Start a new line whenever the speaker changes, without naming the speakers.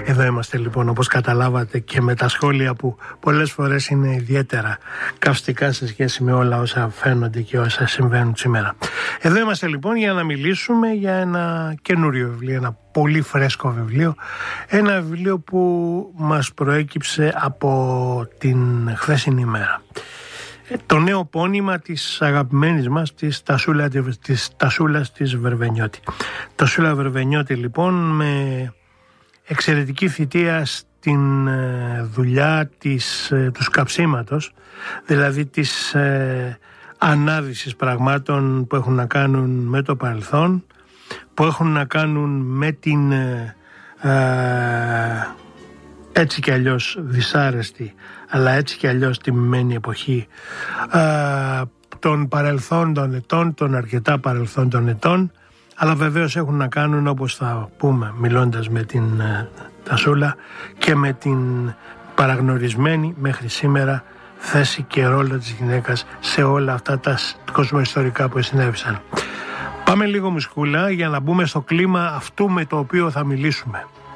Εδώ είμαστε λοιπόν, όπως καταλάβατε, και με τα σχόλια που πολλές φορές είναι ιδιαίτερα καυστικά σε σχέση με όλα όσα φαίνονται και όσα συμβαίνουν σήμερα. Εδώ είμαστε λοιπόν για να μιλήσουμε για ένα καινούριο βιβλίο, ένα πολύ φρέσκο βιβλίο, ένα βιβλίο που μας προέκυψε από την χθεσινή ημέρα. Το νέο πόνημα της αγαπημένης μας της Τασούλας της Βερβενιώτη. Τασούλα Βερβενιώτη λοιπόν, με εξαιρετική θητεία στην δουλειά του σκαψίματος, δηλαδή της ανάδυσης πραγμάτων που έχουν να κάνουν με το παρελθόν, που έχουν να κάνουν με την έτσι κι αλλιώς δυσάρεστη, αλλά έτσι κι αλλιώς τιμημένη εποχή των παρελθόντων ετών, των αρκετά παρελθόντων ετών, αλλά βεβαίως έχουν να κάνουν, όπως θα πούμε μιλώντας με την Τασούλα, και με την παραγνωρισμένη μέχρι σήμερα θέση και ρόλο της γυναίκας σε όλα αυτά τα κοσμοϊστορικά που συνέβησαν. Πάμε λίγο μουσικούλα για να μπούμε στο κλίμα αυτού με το οποίο θα μιλήσουμε.